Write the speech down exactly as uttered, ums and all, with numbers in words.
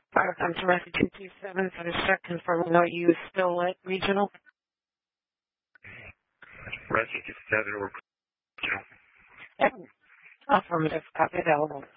Firefox Rescue two two seven for the check confirming no use still lit regional. Rescue two two seven or regional. Affirmative, copy available.